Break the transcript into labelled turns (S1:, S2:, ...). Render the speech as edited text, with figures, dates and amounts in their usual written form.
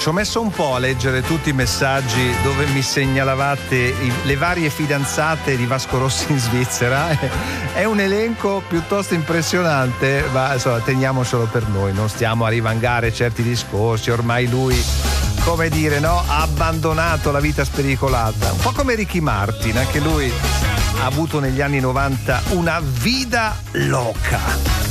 S1: Ci ho messo un po' a leggere tutti i messaggi dove mi segnalavate le varie fidanzate di Vasco Rossi in Svizzera. È un elenco piuttosto impressionante, ma insomma, teniamocelo per noi, non stiamo a rivangare certi discorsi. Ormai lui, come dire, no, ha abbandonato la vita spericolata, un po' come Ricky Martin, anche lui ha avuto negli anni 90 una vita loca.